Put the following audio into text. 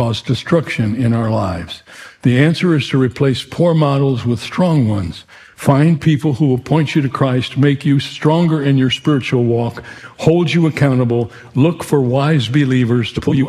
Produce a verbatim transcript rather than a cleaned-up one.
cause destruction in our lives. The answer is to replace poor models with strong ones. Find people who will point you to Christ, make you stronger in your spiritual walk, hold you accountable. Look for wise believers to pull you